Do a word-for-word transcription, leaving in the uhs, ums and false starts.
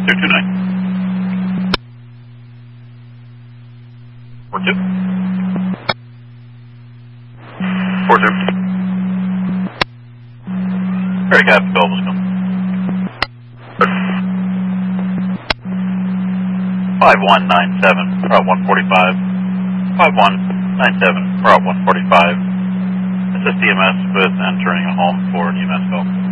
two two nine. four two. four two. Very good. Bill was coming. five one nine seven, Route one forty-five. five one nine seven, Route one forty-five. Assist E M S with entering a home for an E M S call.